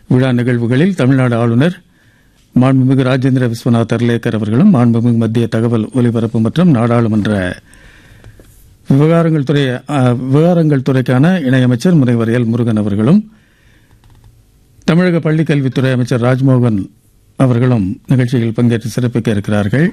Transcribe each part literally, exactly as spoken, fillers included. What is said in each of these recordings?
விழா நிகழ்வுகளில் தமிழ்நாடு ஆளுநர் மாண்புமிகு ராஜேந்திர விஸ்வநாத் அர்லேக்கர் அவர்களும், மாண்புமிகு மத்திய தகவல் ஒலிபரப்பு மற்றும் நாடாளுமன்ற விவகாரங்கள் துறை விவகாரங்கள் துறைக்கான இணையமைச்சர் முனைவர் எல் முருகன் அவர்களும், தமிழக பள்ளிக்கல்வித்துறை அமைச்சர் ராஜ்மோகன் அவர்களும் நிகழ்ச்சியில் பங்கேற்று சிறப்பிக்க இருக்கிறார்கள்.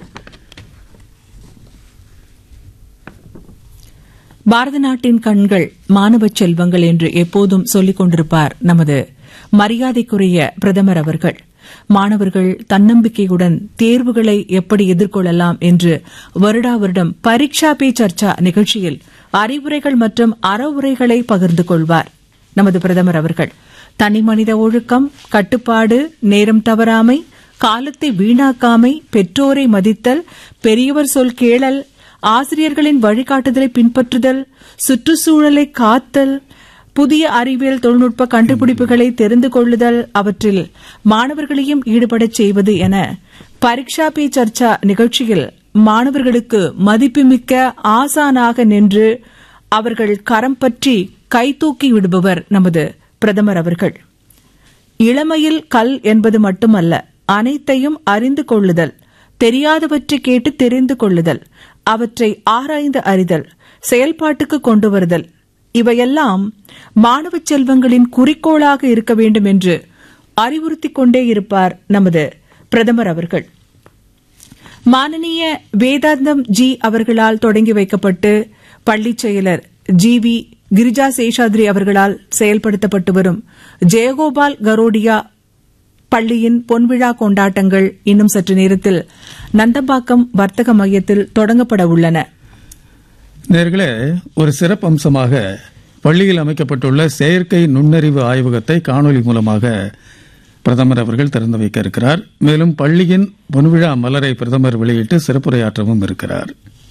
பாரத நாட்டின் கண்கள் மாணவ செல்வங்கள் என்று எப்போதும் சொல்லிக் கொண்டிருப்பார் நமது மரியாதைக்குரிய பிரதமர் அவர்கள். மாணவர்கள் தன்னம்பிக்கையுடன் தேர்வுகளை எப்படி எதிர்கொள்ளலாம் என்று வருடா வருடம் பரீட்சா பே சர்ச்சா நிகழ்ச்சியில் அறிவுரைகள் மற்றும் அறவுரைகளை பகிர்ந்து கொள்வார் நமது பிரதமர் அவர்கள். தனிமனித ஒழுக்கம், கட்டுப்பாடு, நேரம் தவறாமை, காலத்தை வீணாக்காமை, பெற்றோரை மதித்தல், பெரியவர் சொல் கேளல், ஆசிரியர்களின் வழிகாட்டுதலை பின்பற்றுதல், சுற்றுச்சூழலை காத்தல், புதிய அறிவியல் தொழில்நுட்ப கண்டுபிடிப்புகளை தெரிந்து கொள்ளுதல், அவற்றில் மாணவர்களையும் ஈடுபடச் செய்வது என பரீட்சா பே சர்ச்சா நிகழ்ச்சியில் மாணவர்களுக்கு மதிப்புமிக்க ஆசானாக நின்று அவர்கள் கரம் பற்றி கைதூக்கி விடுபவர் நமது பிரதமர் அவர்கள். இளமையில் கல் என்பது மட்டுமல்ல, அனைத்தையும் அறிந்து கொள்ளுதல், தெரியாதவற்றை கேட்டு தெரிந்து கொள்ளுதல், அவற்றை ஆராய்ந்து அறிதல், செயல்பாட்டுக்கு கொண்டு வருதல், இவையெல்லாம் மாணவ செல்வங்களின் குறிக்கோளாக இருக்க வேண்டும் என்று அறிவுறுத்திக் கொண்டே இருப்பார் நமது பிரதமர் அவர்கள். மானனீய வேதாந்தம் ஜி அவர்களால் தொடங்கி வைக்கப்பட்டு பள்ளிச் செயலர் ஜி வி கிரிஜா சேஷாத்ரி அவர்களால் செயல்படுத்தப்பட்டு வரும் ஜெயகோபால் கரோடியா பள்ளியின் பொன்விழா கொண்டாட்டங்கள் இன்னும் சற்று நேரத்தில் நந்தம்பாக்கம் வர்த்தக மையத்தில் தொடங்கப்பட உள்ளன. நேர்களே, ஒரு சிறப்பு அம்சமாக பள்ளியில் அமைக்கப்பட்டுள்ள செயற்கை நுண்ணறிவு ஆய்வகத்தை காணொலி மூலமாக பிரதமர் அவர்கள் திறந்து வைக்க இருக்கிறார். மேலும் பள்ளியின் பொன்விழா மலரை பிரதமர் வெளியிட்டு சிறப்புரையாற்றவும் இருக்கிறார்.